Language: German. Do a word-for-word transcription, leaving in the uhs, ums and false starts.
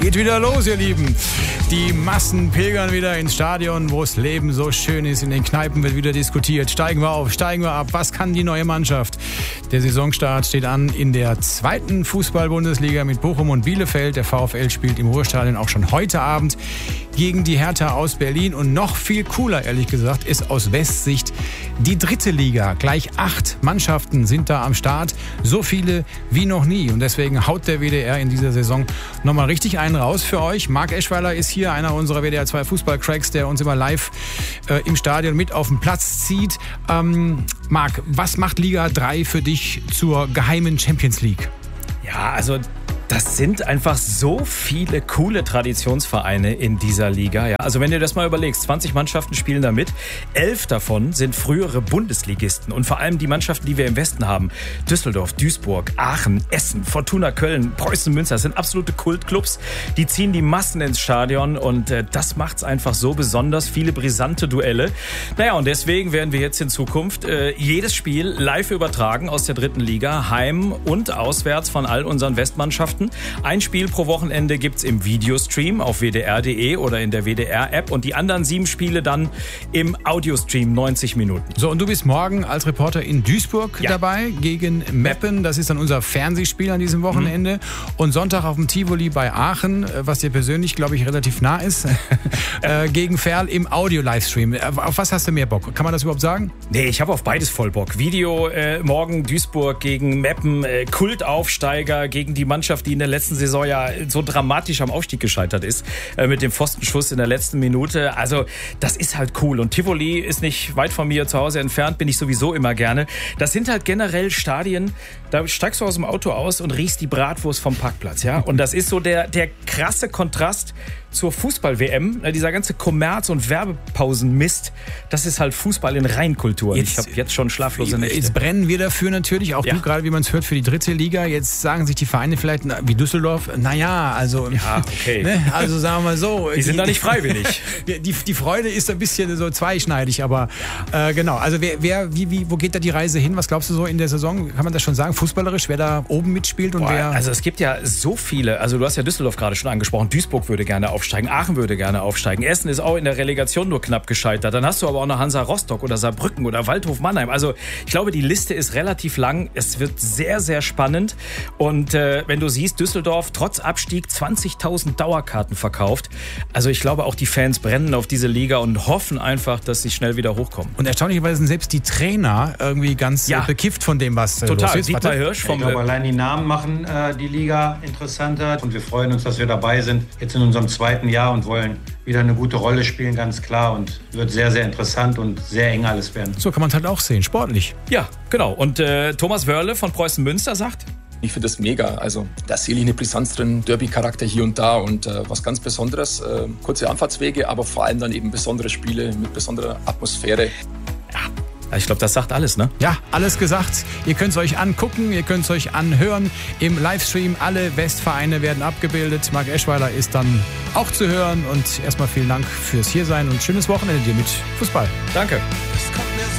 Geht wieder los, ihr Lieben. Die Massen pilgern wieder ins Stadion, wo das Leben so schön ist. In den Kneipen wird wieder diskutiert. Steigen wir auf, steigen wir ab. Was kann die neue Mannschaft? Der Saisonstart steht an in der zweiten Fußball-Bundesliga mit Bochum und Bielefeld. Der VfL spielt im Ruhrstadion auch schon heute Abend gegen die Hertha aus Berlin. Und noch viel cooler, ehrlich gesagt, ist aus Westsicht die dritte Liga. Gleich acht Mannschaften sind da am Start. So viele wie noch nie. Und deswegen haut der W D R in dieser Saison nochmal richtig einen raus für euch. Marc Eschweiler ist hier, einer unserer W D R zwei Fußball-Cracks, der uns immer live äh, im Stadion mit auf den Platz zieht. Ähm, Marc, was macht Liga drei für dich zur geheimen Champions League? Ja, also das sind einfach so viele coole Traditionsvereine in dieser Liga. Ja, also wenn du das mal überlegst, zwanzig Mannschaften spielen da mit. Elf davon sind frühere Bundesligisten. Und vor allem die Mannschaften, die wir im Westen haben. Düsseldorf, Duisburg, Aachen, Essen, Fortuna Köln, Preußen Münster. Das sind absolute Kultclubs. Die ziehen die Massen ins Stadion. Und äh, das macht es einfach so besonders. Viele brisante Duelle. Naja, und deswegen werden wir jetzt in Zukunft äh, jedes Spiel live übertragen aus der dritten Liga. Heim und auswärts von all unseren Westmannschaften. Ein Spiel pro Wochenende gibt's im Videostream auf w d r punkt d e oder in der W D R-App und die anderen sieben Spiele dann im Audiostream, neunzig Minuten. So, und du bist morgen als Reporter in Duisburg ja. dabei gegen Meppen. Das ist dann unser Fernsehspiel an diesem Wochenende. Mhm. Und Sonntag auf dem Tivoli bei Aachen, was dir persönlich, glaube ich, relativ nah ist, äh, gegen Ferl im Audio-Livestream. Auf was hast du mehr Bock? Kann man das überhaupt sagen? Nee, ich habe auf beides voll Bock. Video äh, morgen Duisburg gegen Meppen, äh, Kultaufsteiger gegen die Mannschaft, die in der letzten Saison ja so dramatisch am Aufstieg gescheitert ist, äh, mit dem Pfostenschuss in der letzten Minute. Also das ist halt cool. Und Tivoli ist nicht weit von mir zu Hause entfernt, bin ich sowieso immer gerne. Das sind halt generell Stadien, da steigst du aus dem Auto aus und riechst die Bratwurst vom Parkplatz. Ja? Und das ist so der, der krasse Kontrast zur Fußball-W M. Dieser ganze Kommerz- und Werbepausenmist, das ist halt Fußball in Reinkultur. Jetzt, ich habe jetzt schon schlaflose Nächte. Jetzt brennen wir dafür natürlich, auch ja. du gerade, wie man es hört, für die dritte Liga. Jetzt sagen sich die Vereine vielleicht, wie Düsseldorf, naja, also, ja, okay. ne, also sagen wir mal so. Die sind die, da nicht freiwillig. Die, die, die Freude ist ein bisschen so zweischneidig, aber äh, genau. Also wer, wer, wie, wie, wo geht da die Reise hin? Was glaubst du so in der Saison? Kann man das schon sagen, fußballerisch, wer da oben mitspielt und Boah, wer? Also es gibt ja so viele, also du hast ja Düsseldorf gerade schon angesprochen, Duisburg würde gerne aufsteigen, Aachen würde gerne aufsteigen, Essen ist auch in der Relegation nur knapp gescheitert, dann hast du aber auch noch Hansa Rostock oder Saarbrücken oder Waldhof Mannheim. Also ich glaube, die Liste ist relativ lang, es wird sehr, sehr spannend und äh, wenn du siehst, Düsseldorf trotz Abstieg zwanzigtausend Dauerkarten verkauft, also ich glaube auch die Fans brennen auf diese Liga und hoffen einfach, dass sie schnell wieder hochkommen. Und erstaunlicherweise sind selbst die Trainer irgendwie ganz ja. bekifft von dem, was Total. los ist. Dietmar Hirsch vom Ich glaube, allein die Namen machen äh, die Liga interessanter und wir freuen uns, dass wir dabei sind, jetzt in unserem zweiten Jahr und wollen wieder eine gute Rolle spielen, ganz klar, und wird sehr, sehr interessant und sehr eng alles werden. So kann man es halt auch sehen, sportlich. Ja, genau. Und äh, Thomas Wörle von Preußen Münster sagt: Ich finde das mega. Also da sehe ich eine Brisanz drin, Derby-Charakter hier und da und äh, was ganz Besonderes. Äh, kurze Anfahrtswege, aber vor allem dann eben besondere Spiele mit besonderer Atmosphäre. Ja, ich glaube, das sagt alles, ne? Ja, alles gesagt. Ihr könnt es euch angucken, ihr könnt es euch anhören. Im Livestream alle Westvereine werden abgebildet. Marc Eschweiler ist dann auch zu hören. Und erstmal vielen Dank fürs Hiersein und schönes Wochenende dir mit Fußball. Danke.